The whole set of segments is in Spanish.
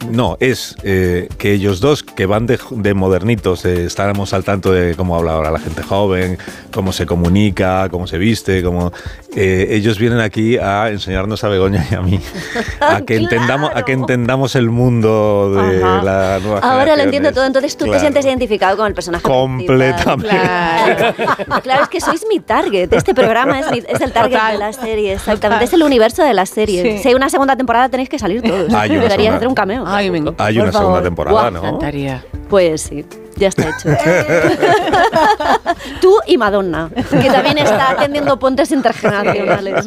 No, es que ellos dos, que van de modernitos, estábamos al tanto de cómo habla ahora la gente joven, cómo se comunica, cómo se viste, ellos vienen aquí a enseñarnos a Begoña y a mí, a que entendamos el mundo de la nueva generación. Ahora lo entiendo todo, entonces tú te sientes identificado con el personaje. Completamente. Claro, es que sois mi target. Este programa es el target de la serie, exactamente. Es el universo de la serie. Sí. Si hay una segunda temporada tenéis que salir todos. Deberías hacer un cameo. Hay una segunda temporada, ¿no? Me encantaría. Pues sí, ya está hecho. Tú y Madonna, que también está atendiendo puentes intergeneracionales.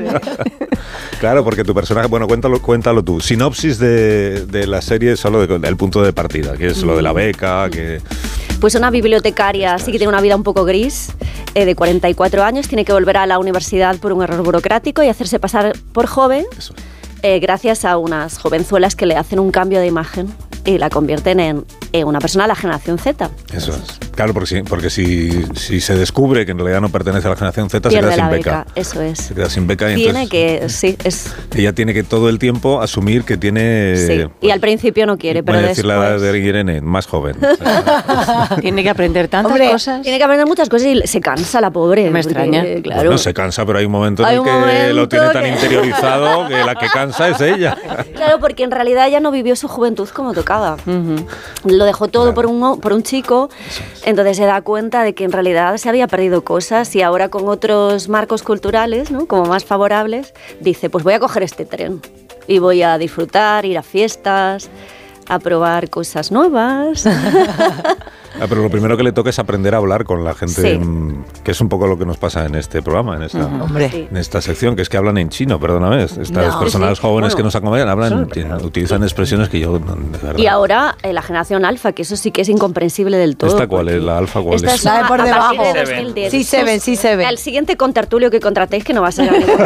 Claro, porque tu personaje, bueno, cuéntalo tú. Sinopsis de la serie solo del punto de partida, que es lo de la beca, que... Pues una bibliotecaria sí que tiene una vida un poco gris, de 44 años, tiene que volver a la universidad por un error burocrático y hacerse pasar por joven, gracias a unas jovenzuelas que le hacen un cambio de imagen y la convierten en una persona de la generación Z. Eso es. Claro, porque si se descubre que en realidad no pertenece a la generación Z, pierde se queda sin beca. Eso es. Se queda sin beca y tiene entonces, ella tiene que todo el tiempo asumir que tiene... Sí, pues, y al principio no quiere, pero después... decir la edad de Irene, más joven. Tiene que aprender tantas cosas. Tiene que aprender muchas cosas y se cansa la pobre. Me extraña. Claro. No se cansa, pero hay un momento en el que lo tiene tan interiorizado que la que cansa es ella. Claro, porque en realidad ella no vivió su juventud como tocaba. Lo dejó todo por un chico, entonces se da cuenta de que en realidad se había perdido cosas y ahora con otros marcos culturales, ¿no?, como más favorables, dice, pues voy a coger este tren y voy a disfrutar, ir a fiestas, a probar cosas nuevas. Pero lo primero que le toca es aprender a hablar con la gente, que es un poco lo que nos pasa en este programa, en esta sección, que es que hablan en chino, perdóname. Estas personas jóvenes que nos acompañan utilizan expresiones que yo, de verdad. Y ahora la generación alfa, que eso sí que es incomprensible del todo. ¿Esta cuál es? ¿La alfa cuál es? Esta es la de por debajo. Sí se ven. El siguiente contertulio que contratéis, que no va a ser a ningún.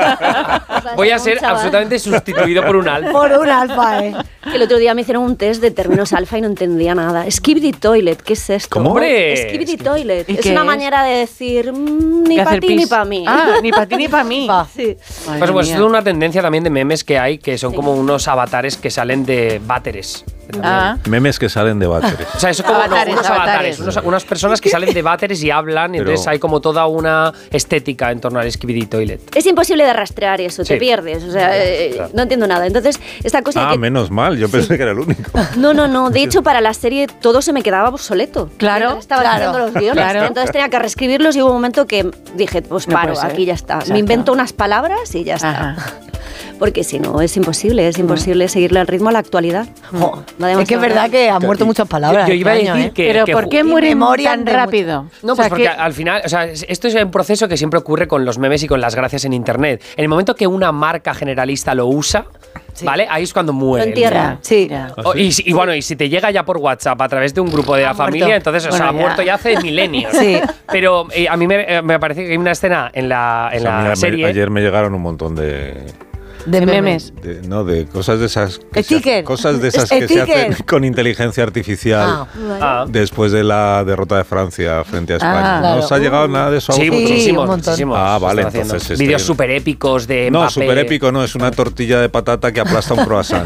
Voy a ser absolutamente sustituido por un alfa. Por un alfa, El otro día me hicieron un test de términos alfa y no entendía nada. Skibidi Toilet, ¿qué es esto? ¿Cómo? Skibidi Toilet. Es una manera de decir ni para ti ni para mí. Ni para ti ni para mí. Sí. Pues es una tendencia también de memes que hay, que son como unos avatares que salen de váteres. Memes que salen de váteres. O sea, eso como unos avatares, unas personas que salen de váteres y hablan, y entonces hay como toda una estética en torno al Skibidi Toilet. Es imposible de rastrear eso, te pierdes, o sea, no entiendo nada. Entonces, esta cosa menos mal, yo pensé que era el único. No, de hecho, para la serie todo se me quedaba obsoleto. Claro. Estaba haciendo los guiones, entonces tenía que reescribirlos y hubo un momento que dije, pues paro, aquí ya está. Me invento unas palabras y ya está. Porque si no, es imposible seguirle el ritmo a la actualidad. Es que es verdad que ha muerto muchas palabras. Yo iba a decir que... Pero ¿por qué mueren tan rápido? No, pues porque al final, o sea, esto es un proceso que siempre ocurre con los memes y con las gracias en internet. En el momento que una marca generalista lo usa, ¿vale? Ahí es cuando muere. Lo entierra. Y bueno, y si te llega ya por WhatsApp a través de un grupo de la familia, entonces, ha muerto ya hace milenios. Pero a mí me parece que hay una escena en la serie... Ayer me llegaron un montón de memes. De cosas de esas. Sticker. Cosas de esas que se hacen con inteligencia artificial después de la derrota de Francia frente a España. ¿No os ha llegado nada de eso? Sí, muchísimos. Vale, entonces. Vídeos súper épicos de Mbappé. No, súper épico no, es una tortilla de patata que aplasta un croissant.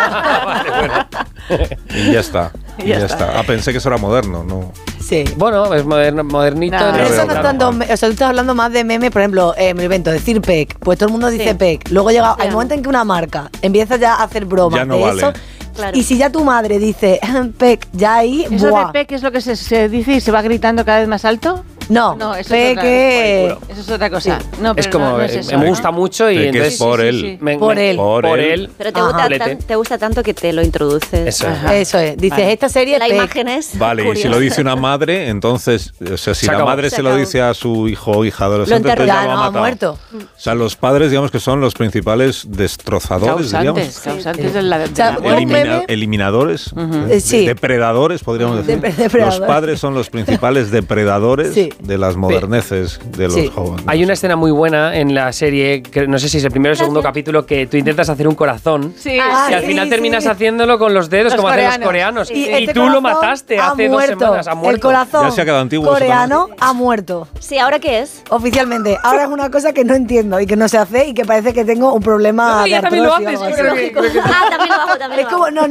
Y ya está. Pensé que eso era moderno, ¿no? Sí. Bueno, es modernito. Pero eso no tanto, o sea, tú estás hablando más de meme, por ejemplo, me lo invento, decir PEC, pues todo el mundo dice PEC. Luego llega el momento en que una marca empieza ya a hacer bromas de eso. Claro. Y si ya tu madre dice PEC, ya ahí... ¿Eso de PEC es lo que se dice y se va gritando cada vez más alto? No, eso es otra cosa. Sí. No, es como, no es eso, me gusta mucho y entonces... Por él. Por él. Pero te gusta tanto que te lo introduces. Eso es. Dices, esta serie la imagen es vale, curiosa. Y si lo dice una madre, entonces, o sea, si la madre se lo dice a su hijo o hija adolescente, entonces ya lo ha matado. Muerto. O sea, los padres, digamos que son los principales destrozadores, causantes de la eliminadores, depredadores, podríamos decir. Los padres son los principales depredadores de las moderneces de los jóvenes. Hay una escena muy buena en la serie, que no sé si es el primero o el segundo capítulo, que tú intentas hacer un corazón y al final terminas haciéndolo con los dedos, como hacen los coreanos. Y tú lo mataste hace 2 semanas. Ha muerto. El corazón ya se ha quedado antiguo, coreano ha muerto. Sí, ¿ahora qué es? Oficialmente. Ahora es una cosa que no entiendo y que no se hace y que parece que tengo un problema de también lo haces. También lo hago. Es como,